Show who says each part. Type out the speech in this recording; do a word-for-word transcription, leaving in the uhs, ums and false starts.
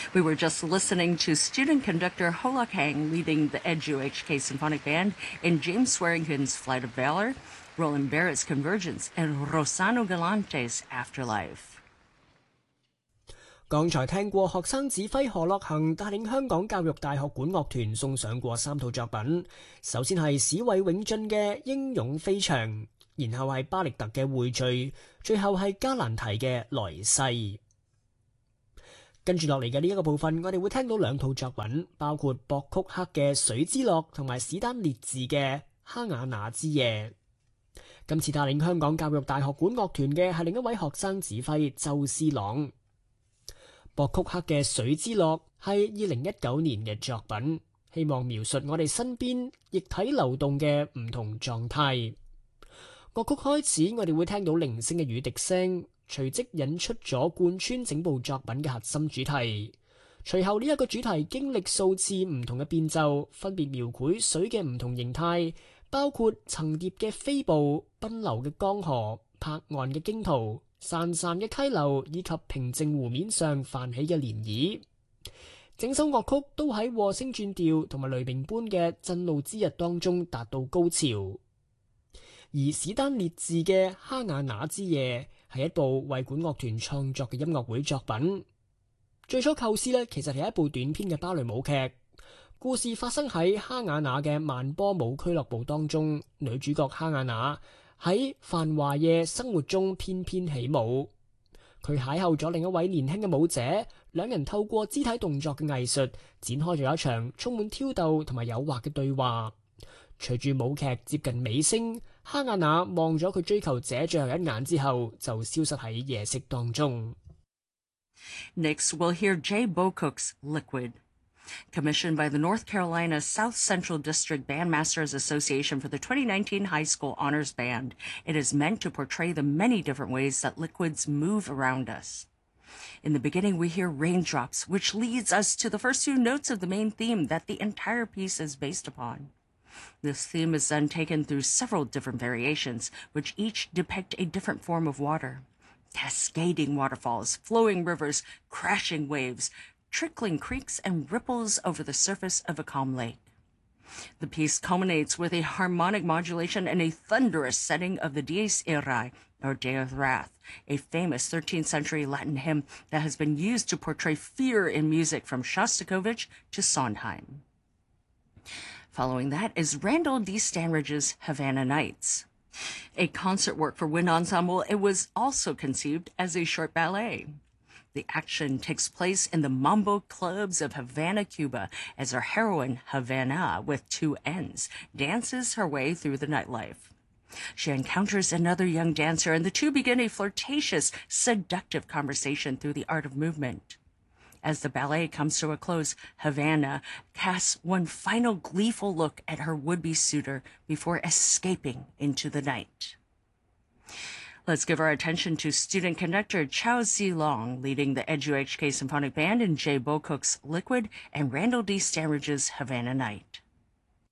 Speaker 1: We were just listening to student conductor Ho Luk Hang leading the E D U H K Symphonic Band in James Swearingen's Flight of Valor, Roland Barrett's Convergence, and Rossano Galante's Afterlife。
Speaker 2: 剛才聽過學生指揮何樂行帶領香港教育大學管樂團送上過三套作品，首先係史偉永進嘅《英勇飛翔》，然後係巴力特嘅《匯聚》，最後係加蘭提嘅《來世》。跟住落嚟嘅呢一個部分，我哋會聽到兩套作品，包括博曲克嘅《水之樂》同埋史丹列治嘅《哈瓦那之夜》。今次帶領香港教育大學管樂團嘅係另一位學生指揮周思朗。博曲克嘅《水之樂》係二零一九年嘅作品，希望描述我哋身邊液體流動嘅唔同狀態。樂曲開始，我哋會聽到零星嘅雨滴聲，隨即引出咗貫穿整部作品嘅核心主題。隨後呢一個主題經歷數次唔同嘅變奏，分別描繪水嘅唔同形態，包括層疊嘅飛瀑、奔流嘅江河、拍岸嘅驚濤、潺潺嘅溪流以及平靜湖面上泛起嘅漣漪。整首樂曲都喺和聲轉調同埋雷鳴般嘅震怒之日當中達到高潮。而史丹列治嘅《哈瓦那之夜》係一部為管樂團創作嘅音樂會作品。最初構思呢，其實係一部短篇嘅芭蕾舞劇，故事發生喺哈瓦那嘅曼波舞俱樂部當中，女主角哈瓦那喺繁華夜生活中翩翩起舞，佢邂逅咗另一位年輕嘅舞者，兩人透過肢體動作嘅藝術展開咗一場充滿挑逗同埋誘惑嘅對話。隨住舞劇接近尾聲，哈瓦那望咗佢追求者最後一眼之後，就消失喺夜色當中。
Speaker 1: Next, we'll hear Jay Bocook's Liquid.Commissioned by the North Carolina South Central District Bandmasters Association for the twenty nineteen High School Honors Band, it is meant to portray the many different ways that liquids move around us. In the beginning, we hear raindrops, which leads us to the first few notes of the main theme that the entire piece is based upon. This theme is then taken through several different variations, which each depict a different form of water. Cascading waterfalls, flowing rivers, crashing waves,trickling creeks and ripples over the surface of a calm lake. The piece culminates with a harmonic modulation and a thunderous setting of the Dies Irae, or Day of Wrath, a famous thirteenth century Latin hymn that has been used to portray fear in music from Shostakovich to Sondheim. Following that is Randall D. Stanridge's Havana Nights. A concert work for wind ensemble, it was also conceived as a short ballet.The action takes place in the mambo clubs of Havana, Cuba, as our heroine, Havana, with two N's, dances her way through the nightlife. She encounters another young dancer, and the two begin a flirtatious, seductive conversation through the art of movement. As the ballet comes to a close, Havana casts one final gleeful look at her would-be suitor before escaping into the night.Let's give our attention to student conductor Chao Zilong leading the E D U H K Symphonic Band in Jay Bocook's Liquid and Randall D. Stanridge's Havana Night.